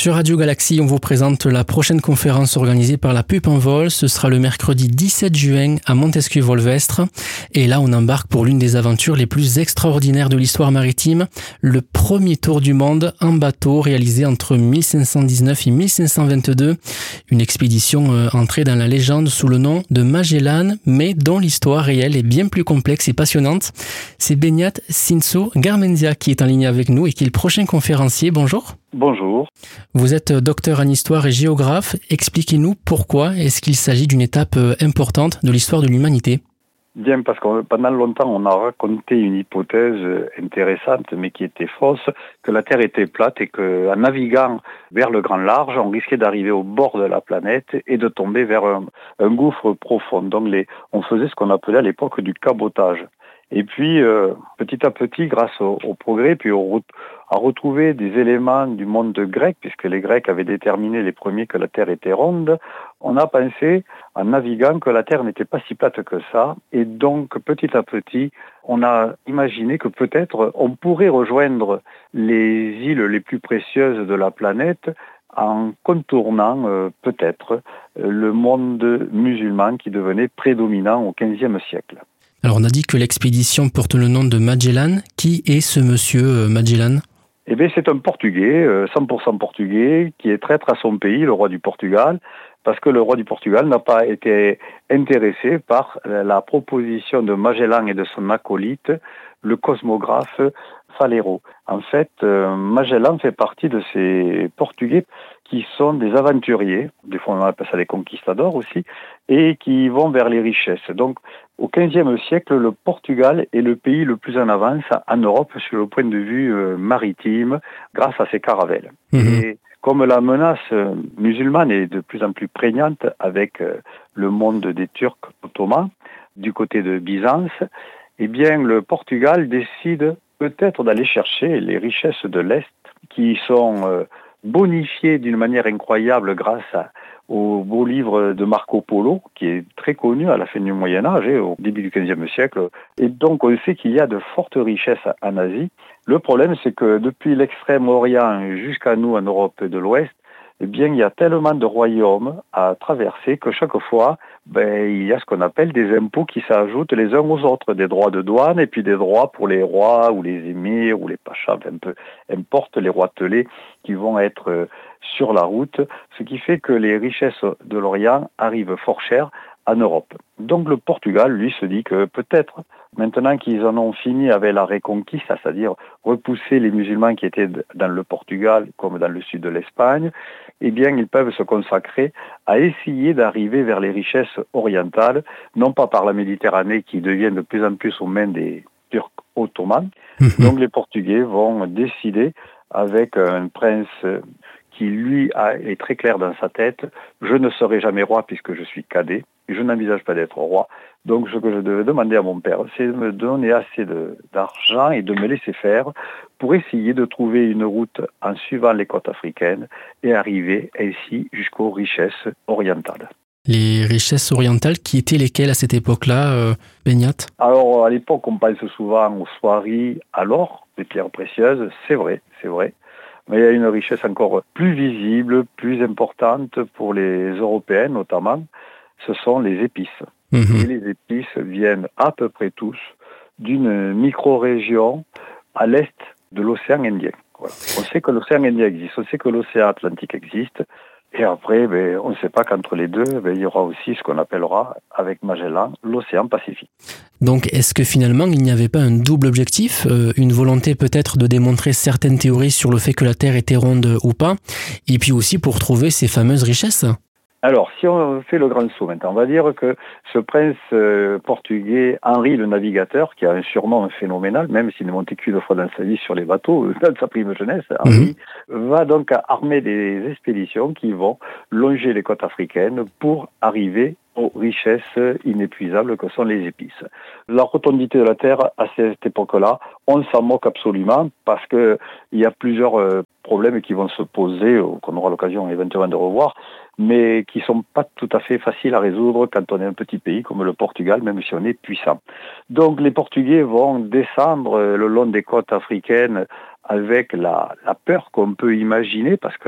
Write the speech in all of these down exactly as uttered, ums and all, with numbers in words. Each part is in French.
Sur Radio Galaxie, on vous présente la prochaine conférence organisée par la P U P Envol. Ce sera le mercredi dix-sept juin à Montesquieu-Volvestre. Et là, on embarque pour l'une des aventures les plus extraordinaires de l'histoire maritime, le premier tour du monde en bateau réalisé entre mille cinq cent dix-neuf et mille cinq cent vingt-deux. Une expédition euh, entrée dans la légende sous le nom de Magellan, mais dont l'histoire réelle est bien plus complexe et passionnante. C'est Beñat Cinso Garmendia qui est en ligne avec nous et qui est le prochain conférencier. Bonjour. Bonjour. Vous êtes docteur en histoire et géographe. Expliquez-nous pourquoi est-ce qu'il s'agit d'une étape importante de l'histoire de l'humanité. Bien, parce que pendant longtemps, on a raconté une hypothèse intéressante, mais qui était fausse, que la Terre était plate et qu'en naviguant vers le grand large, on risquait d'arriver au bord de la planète et de tomber vers un, un gouffre profond. Donc, les, on faisait ce qu'on appelait à l'époque du cabotage. Et puis, euh, petit à petit, grâce au, au progrès, puis au, à retrouver des éléments du monde grec, puisque les Grecs avaient déterminé les premiers que la Terre était ronde, on a pensé, en naviguant, que la Terre n'était pas si plate que ça. Et donc, petit à petit, on a imaginé que peut-être on pourrait rejoindre les îles les plus précieuses de la planète en contournant euh, peut-être le monde musulman qui devenait prédominant au quinzième siècle. Alors on a dit que l'expédition porte le nom de Magellan. Qui est ce monsieur euh, Magellan ? Eh bien, c'est un Portugais, euh, cent pour cent portugais, qui est traître à son pays, le roi du Portugal, parce que le roi du Portugal n'a pas été intéressé par la proposition de Magellan et de son acolyte, le cosmographe Falero. En fait, euh, Magellan fait partie de ces Portugais qui sont des aventuriers, des fois on appelle ça des conquistadors aussi, et qui vont vers les richesses. Donc, au quinzième siècle, le Portugal est le pays le plus en avance en Europe sur le point de vue euh, maritime, grâce à ses caravelles. Mmh. Et comme la menace musulmane est de plus en plus prégnante avec euh, le monde des Turcs ottomans, du côté de Byzance, eh bien, le Portugal décide peut-être d'aller chercher les richesses de l'Est qui sont euh, bonifiées d'une manière incroyable grâce à, au beau livre de Marco Polo, qui est très connu à la fin du Moyen-Âge, et au début du quinzième siècle. Et donc, on sait qu'il y a de fortes richesses en Asie. Le problème, c'est que depuis l'Extrême-Orient jusqu'à nous, en Europe de l'Ouest, eh bien, il y a tellement de royaumes à traverser que chaque fois, ben, il y a ce qu'on appelle des impôts qui s'ajoutent les uns aux autres, des droits de douane et puis des droits pour les rois ou les émirs ou les pachas, un peu importe, les rois telés qui vont être euh, sur la route, ce qui fait que les richesses de l'Orient arrivent fort chères en Europe. Donc le Portugal, lui, se dit que peut-être, maintenant qu'ils en ont fini avec la reconquista, c'est-à-dire repousser les musulmans qui étaient dans le Portugal comme dans le sud de l'Espagne, eh bien, ils peuvent se consacrer à essayer d'arriver vers les richesses orientales, non pas par la Méditerranée qui devient de plus en plus aux mains des Turcs ottomans. Donc les Portugais vont décider avec un prince qui, lui, a, est très clair dans sa tête, je ne serai jamais roi puisque je suis cadet, et je n'envisage pas d'être roi. Donc ce que je devais demander à mon père, c'est de me donner assez de, d'argent et de me laisser faire pour essayer de trouver une route en suivant les côtes africaines et arriver ainsi jusqu'aux richesses orientales. Les richesses orientales qui étaient lesquelles à cette époque-là, euh, Beñat ? Alors à l'époque, on pense souvent aux soieries, à l'or, des pierres précieuses, c'est vrai, c'est vrai. Mais il y a une richesse encore plus visible, plus importante pour les Européens notamment, ce sont les épices. Mmh. Et les épices viennent à peu près tous d'une micro-région à l'est de l'océan Indien. Voilà. On sait que l'océan Indien existe, on sait que l'océan Atlantique existe, et après, ben, on ne sait pas qu'entre les deux, ben, il y aura aussi ce qu'on appellera, avec Magellan, l'océan Pacifique. Donc, est-ce que finalement, il n'y avait pas un double objectif, euh, une volonté peut-être de démontrer certaines théories sur le fait que la Terre était ronde ou pas, et puis aussi pour trouver ces fameuses richesses ? Alors, si on fait le grand saut maintenant, on va dire que ce prince euh, portugais, Henri le Navigateur, qui a un surnom phénoménal, même s'il n'est monté qu'une fois dans sa vie sur les bateaux, dans sa prime jeunesse, Henri, mmh. va donc armer des expéditions qui vont longer les côtes africaines pour arriver aux richesses inépuisables que sont les épices. La rotondité de la Terre, à cette époque-là, on s'en moque absolument parce que il y a plusieurs euh, problèmes qui vont se poser, euh, qu'on aura l'occasion éventuellement de revoir, mais qui sont pas tout à fait faciles à résoudre quand on est un petit pays comme le Portugal, même si on est puissant. Donc les Portugais vont descendre le long des côtes africaines avec la, la peur qu'on peut imaginer, parce que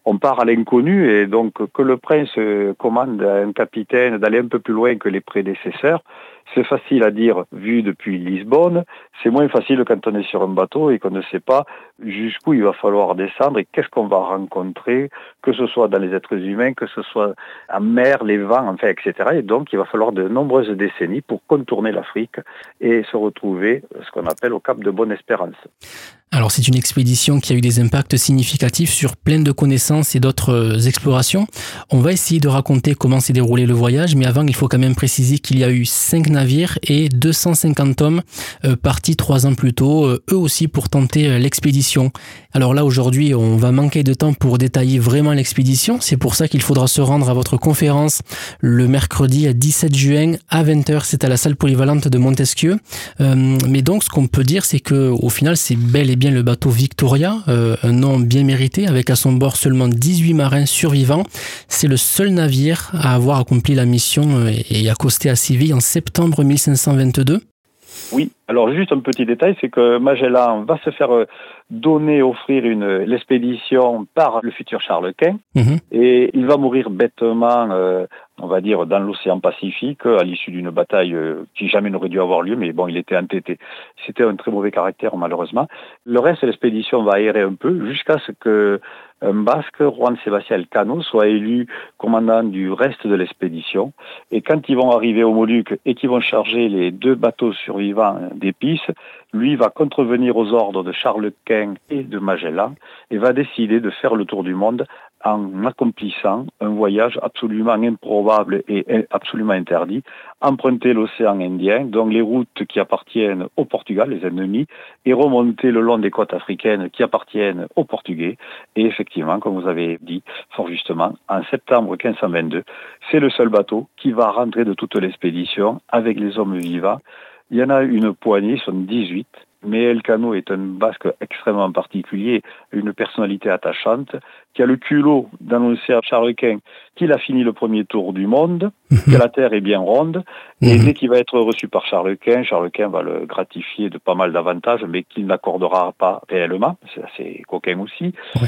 on part à l'inconnu et donc que le prince commande à un capitaine d'aller un peu plus loin que les prédécesseurs, c'est facile à dire vu depuis Lisbonne, c'est moins facile quand on est sur un bateau et qu'on ne sait pas jusqu'où il va falloir descendre et qu'est-ce qu'on va rencontrer, que ce soit dans les êtres humains, que ce soit en mer, les vents, enfin, et cetera. Et donc il va falloir de nombreuses décennies pour contourner l'Afrique et se retrouver ce qu'on appelle au Cap de Bonne-Espérance. Alors c'est une expédition qui a eu des impacts significatifs sur plein de connaissances et d'autres explorations. On va essayer de raconter comment s'est déroulé le voyage, mais avant il faut quand même préciser qu'il y a eu cinq navires et deux cent cinquante hommes euh, partis trois ans plus tôt, euh, eux aussi pour tenter euh, l'expédition. Alors là aujourd'hui on va manquer de temps pour détailler vraiment l'expédition, c'est pour ça qu'il faudra se rendre à votre conférence le mercredi dix-sept juin à vingt heures, c'est à la salle polyvalente de Montesquieu. Euh, mais donc ce qu'on peut dire c'est que au final c'est bel et bien le bateau Victoria, euh, un nom bien mérité, avec à son bord seulement dix-huit marins survivants. C'est le seul navire à avoir accompli la mission et accosté à Séville en septembre mille cinq cent vingt-deux. Oui, alors juste un petit détail, c'est que Magellan va se faire donner, offrir une, l'expédition par le futur Charles Quint, mmh. et il va mourir bêtement, euh, on va dire, dans l'océan Pacifique, à l'issue d'une bataille euh, qui jamais n'aurait dû avoir lieu, mais bon, il était entêté. C'était un très mauvais caractère, malheureusement. Le reste de l'expédition va errer un peu, jusqu'à ce que un Basque, Juan Sebastián Elcano, soit élu commandant du reste de l'expédition. Et quand ils vont arriver aux Moluques et qu'ils vont charger les deux bateaux survivants d'épices, lui va contrevenir aux ordres de Charles Quint et de Magellan et va décider de faire le tour du monde en accomplissant un voyage absolument improbable et absolument interdit, emprunter l'océan Indien, donc les routes qui appartiennent au Portugal, les ennemis, et remonter le long des côtes africaines qui appartiennent aux Portugais. Et effectivement, comme vous avez dit fort justement, en septembre quinze cent vingt-deux, c'est le seul bateau qui va rentrer de toute l'expédition avec les hommes vivants. Il y en a une poignée, ils sont dix-huit, mais Elcano est un Basque extrêmement particulier, une personnalité attachante, qui a le culot d'annoncer à Charles Quint qu'il a fini le premier tour du monde, mmh. que la Terre est bien ronde, mmh. et dès qu'il va être reçu par Charles Quint, Charles Quint va le gratifier de pas mal d'avantages, mais qu'il n'accordera pas réellement, c'est assez coquin aussi, ouais.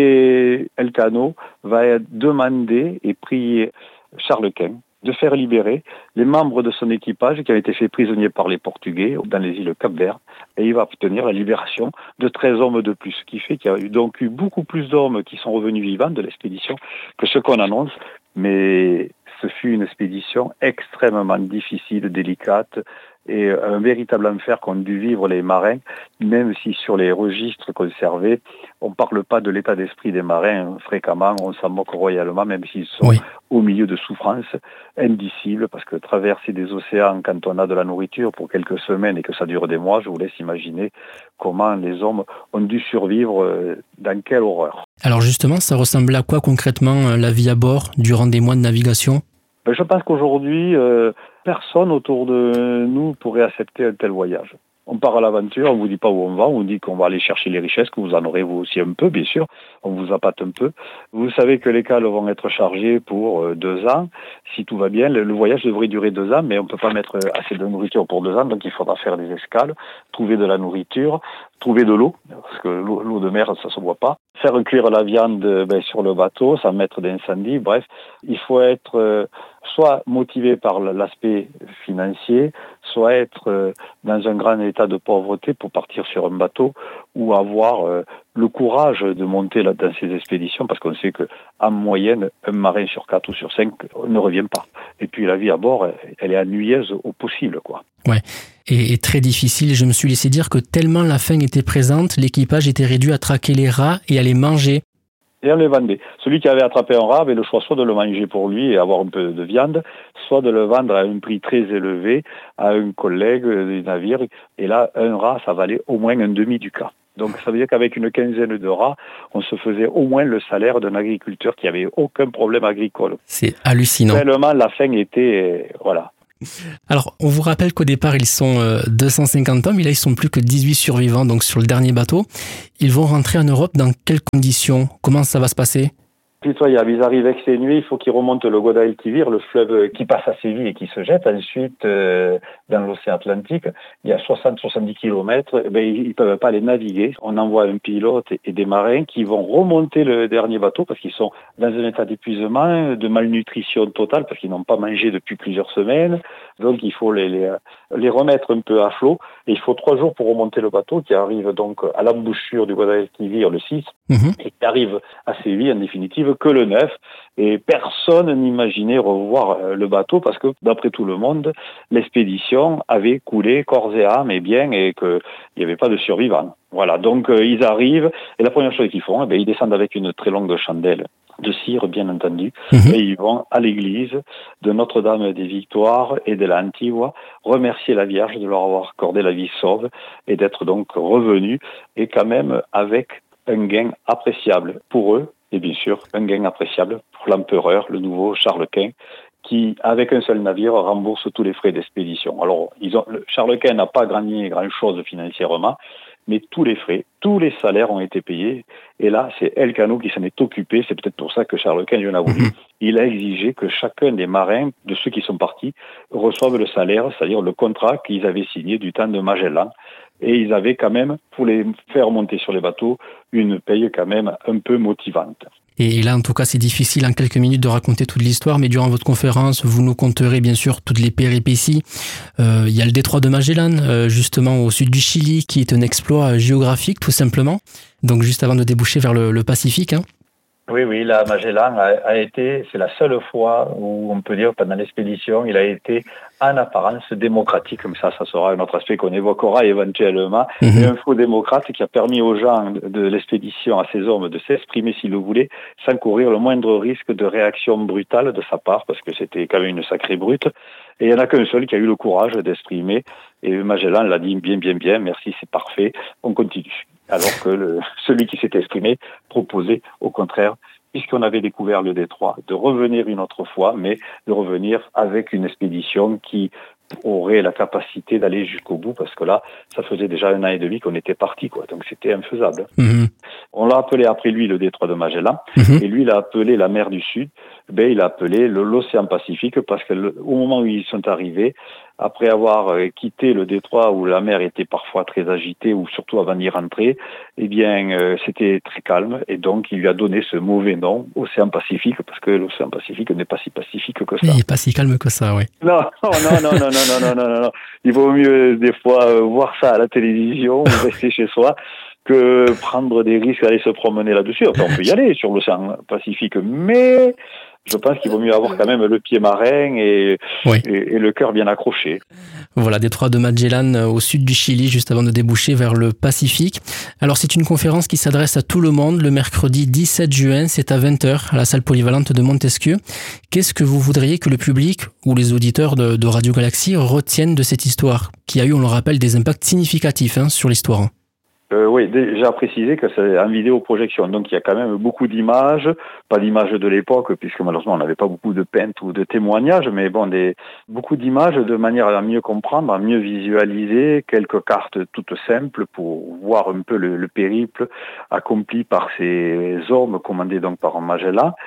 Et Elcano va demander et prier Charles Quint de faire libérer les membres de son équipage qui ont été faits prisonniers par les Portugais dans les îles Cap-Vert, et il va obtenir la libération de treize hommes de plus, ce qui fait qu'il y a eu donc eu beaucoup plus d'hommes qui sont revenus vivants de l'expédition que ce qu'on annonce, mais ce fut une expédition extrêmement difficile, délicate, et un véritable enfer qu'ont dû vivre les marins, même si sur les registres conservés, on ne parle pas de l'état d'esprit des marins fréquemment, on s'en moque royalement, même s'ils sont oui. au milieu de souffrances indicibles, parce que traverser des océans quand on a de la nourriture pour quelques semaines et que ça dure des mois, je vous laisse imaginer comment les hommes ont dû survivre, dans quelle horreur. Alors justement, ça ressemble à quoi concrètement la vie à bord durant des mois de navigation ? Je pense qu'aujourd'hui, euh, personne autour de nous pourrait accepter un tel voyage. On part à l'aventure, on vous dit pas où on va, on vous dit qu'on va aller chercher les richesses, que vous en aurez vous aussi un peu, bien sûr, on vous appâte un peu. Vous savez que les cales vont être chargées pour euh, deux ans, si tout va bien. Le, le voyage devrait durer deux ans, mais on peut pas mettre assez de nourriture pour deux ans, donc il faudra faire des escales, trouver de la nourriture, trouver de l'eau, parce que l'eau, l'eau de mer, ça se voit pas. Faire cuire la viande ben, sur le bateau, sans mettre d'incendie, bref. Il faut être euh, soit motivé par l'aspect financier, soit être euh, dans un grand état de pauvreté pour partir sur un bateau, ou avoir euh, le courage de monter là, dans ces expéditions, parce qu'on sait qu'en moyenne, un marin sur quatre ou sur cinq ne revient pas. Et puis la vie à bord, elle est ennuyeuse au possible, quoi. Ouais. Et, et très difficile. Je me suis laissé dire que tellement la faim était présente, l'équipage était réduit à traquer les rats et à les manger. Et on les vendait. Celui qui avait attrapé un rat avait le choix soit de le manger pour lui et avoir un peu de viande, soit de le vendre à un prix très élevé à un collègue du navire. Et là, un rat, ça valait au moins un demi du cas. Donc ça veut dire qu'avec une quinzaine de rats, on se faisait au moins le salaire d'un agriculteur qui avait aucun problème agricole. C'est hallucinant. Tellement la faim était... Voilà. Alors, on vous rappelle qu'au départ, ils sont deux cent cinquante hommes, et là, ils sont plus que dix-huit survivants, donc sur le dernier bateau. Ils vont rentrer en Europe dans quelles conditions ? Comment ça va se passer ? pitoyable. Ils arrivent exténués, il faut qu'ils remontent le Guadalquivir, le fleuve qui passe à Séville et qui se jette ensuite euh, dans l'océan Atlantique. Il y a soixante à soixante-dix kilomètres, eh ben, ils ne peuvent pas les naviguer. On envoie un pilote et des marins qui vont remonter le dernier bateau parce qu'ils sont dans un état d'épuisement, de malnutrition totale parce qu'ils n'ont pas mangé depuis plusieurs semaines. Donc il faut les, les, les remettre un peu à flot. Et il faut trois jours pour remonter le bateau qui arrive donc à l'embouchure du Guadalquivir le six mmh. et qui arrive à Séville en définitive que le neuf. Et personne n'imaginait revoir le bateau parce que d'après tout le monde, l'expédition avait coulé corps et âme et bien et qu'il n'y avait pas de survivants. Voilà, donc euh, ils arrivent et la première chose qu'ils font, eh bien, ils descendent avec une très longue chandelle de cire, bien entendu, mmh. et ils vont à l'église de Notre-Dame des Victoires et de l'Antigua remercier la Vierge de leur avoir accordé la vie sauve et d'être donc revenus et quand même avec un gain appréciable pour eux et bien sûr un gain appréciable pour l'empereur, le nouveau Charles Quint, qui, avec un seul navire, rembourse tous les frais d'expédition. Alors, ils ont, Charles Quint n'a pas gagné grand-chose financièrement, mais tous les frais, tous les salaires ont été payés. Et là, c'est Elcano qui s'en est occupé. C'est peut-être pour ça que Charles Quint en a voulu. Il a exigé que chacun des marins, de ceux qui sont partis, reçoive le salaire, c'est-à-dire le contrat qu'ils avaient signé du temps de Magellan. Et ils avaient quand même, pour les faire monter sur les bateaux, une paye quand même un peu motivante. Et là, en tout cas, c'est difficile en quelques minutes de raconter toute l'histoire, mais durant votre conférence, vous nous conterez bien sûr toutes les péripéties. Euh, il y a le détroit de Magellan, euh, justement au sud du Chili, qui est un exploit géographique, tout simplement. Donc, juste avant de déboucher vers le, le Pacifique. Hein. Oui, oui, la Magellan a, a été, c'est la seule fois où on peut dire pendant l'expédition, il a été en apparence démocratique, comme ça, ça sera un autre aspect qu'on évoquera éventuellement, mmh. mais un faux démocrate qui a permis aux gens de l'expédition, à ces hommes, de s'exprimer s'ils le voulaient, sans courir le moindre risque de réaction brutale de sa part, parce que c'était quand même une sacrée brute, et il n'y en a qu'un seul qui a eu le courage d'exprimer, et Magellan l'a dit bien, bien, bien, merci, c'est parfait, on continue. Alors que le, celui qui s'est exprimé proposait, au contraire, puisqu'on avait découvert le détroit, de revenir une autre fois, mais de revenir avec une expédition qui aurait la capacité d'aller jusqu'au bout, parce que là, ça faisait déjà un an et demi qu'on était parti, quoi. Donc c'était infaisable. Mmh. On l'a appelé après lui le détroit de Magellan, mmh. et lui, il a appelé la mer du Sud, ben, il a appelé le, l'océan Pacifique, parce que le, au moment où ils sont arrivés, après avoir quitté le détroit où la mer était parfois très agitée, ou surtout avant d'y rentrer, eh bien, euh, c'était très calme, et donc il lui a donné ce mauvais nom, Océan Pacifique, parce que l'océan Pacifique n'est pas si pacifique que ça. Il n'est pas si calme que ça, oui. Non, non, non, non, non, non, non, non, non, non. Il vaut mieux des fois euh, voir ça à la télévision ou rester chez soi que prendre des risques d'aller se promener là-dessus. Enfin, on peut y aller sur l'océan Pacifique, mais je pense qu'il vaut mieux avoir quand même le pied marin et, oui. et, et le cœur bien accroché. Voilà, détroit de Magellan au sud du Chili, juste avant de déboucher vers le Pacifique. Alors, c'est une conférence qui s'adresse à tout le monde le mercredi dix-sept juin, c'est à vingt heures à la salle polyvalente de Montesquieu. Qu'est-ce que vous voudriez que le public ou les auditeurs de, de Radio Galaxie retiennent de cette histoire, qui a eu, on le rappelle, des impacts significatifs hein, sur l'histoire? Euh, oui, déjà précisé que c'est en vidéoprojection, donc il y a quand même beaucoup d'images, pas d'images de l'époque, puisque malheureusement on n'avait pas beaucoup de peintes ou de témoignages, mais bon, des, beaucoup d'images de manière à mieux comprendre, à mieux visualiser, quelques cartes toutes simples pour voir un peu le, le périple accompli par ces hommes commandés donc par Magellan.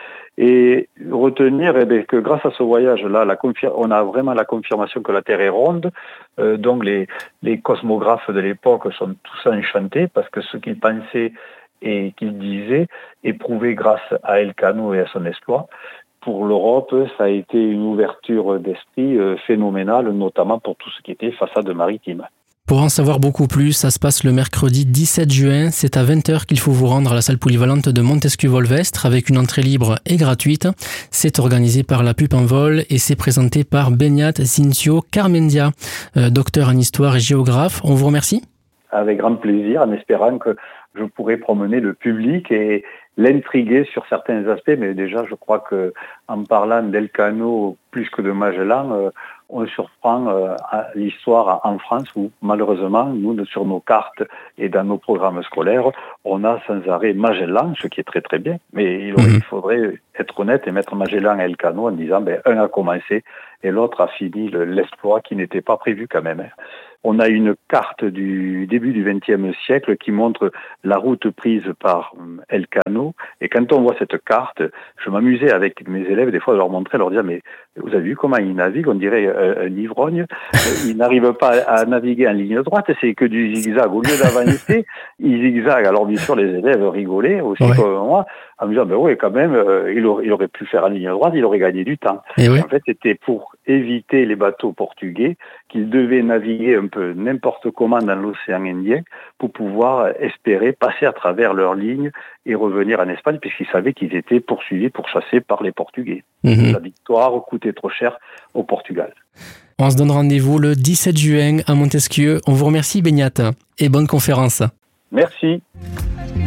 Et retenir eh bien, que grâce à ce voyage-là, la confir- on a vraiment la confirmation que la Terre est ronde. Euh, donc les, les cosmographes de l'époque sont tous enchantés parce que ce qu'ils pensaient et qu'ils disaient est prouvé grâce à Elcano et à son exploit. Pour l'Europe, ça a été une ouverture d'esprit euh, phénoménale, notamment pour tout ce qui était façade maritime. Pour en savoir beaucoup plus, ça se passe le mercredi dix-sept juin. C'est à vingt heures qu'il faut vous rendre à la salle polyvalente de Montesquieu-Volvestre avec une entrée libre et gratuite. C'est organisé par la Pup en Vol et c'est présenté par Beñat Cincio Carmendia, euh, docteur en histoire et géographe. On vous remercie. Avec grand plaisir, en espérant que je pourrai promener le public et l'intriguer sur certains aspects. Mais déjà, je crois que en parlant d'Elcano plus que de Magellan, euh, on surprend euh, l'histoire en France où, malheureusement, nous, sur nos cartes et dans nos programmes scolaires, on a sans arrêt Magellan, ce qui est très très bien, mais il, aurait, il faudrait être honnête et mettre Magellan et Elcano en disant ben, un a commencé et l'autre a fini le, l'exploit qui n'était pas prévu quand même. Hein. On a une carte du début du vingtième siècle qui montre la route prise par Elcano. Et quand on voit cette carte, je m'amusais avec mes élèves des fois de leur montrer, leur dire mais vous avez vu comment ils naviguent, on dirait un ivrogne. Ils n'arrivent pas à naviguer en ligne droite, c'est que du zigzag. Au lieu d'avancer, ils zigzaguent. Alors bien sûr les élèves rigolaient aussi ouais. comme moi, en me disant ben oui quand même, euh, il, aurait, il aurait pu faire en ligne droite, il aurait gagné du temps. Et oui. En fait c'était pour éviter les bateaux portugais qu'ils devaient naviguer un peu n'importe comment dans l'océan Indien pour pouvoir espérer passer à travers leur ligne et revenir en Espagne puisqu'ils savaient qu'ils étaient poursuivis, pourchassés par les Portugais. Mmh. La victoire coûtait trop cher au Portugal. On se donne rendez-vous le dix-sept juin à Montesquieu. On vous remercie Beñat et bonne conférence. Merci.